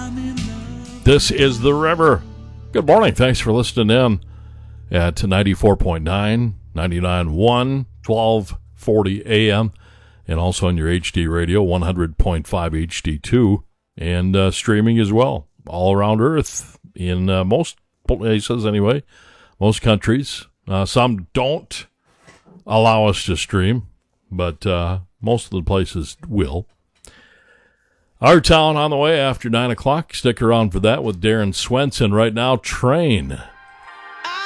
This is The River. Good morning. Thanks for listening in at 94.9, 99.1, 1240 AM, and also on your HD radio, 100.5 HD2, and streaming as well, all around Earth, in most places anyway, most countries. Some don't allow us to stream, but most of the places will. Our Town on the way after 9 o'clock. Stick around for that with Darren Swenson. Right now, Train.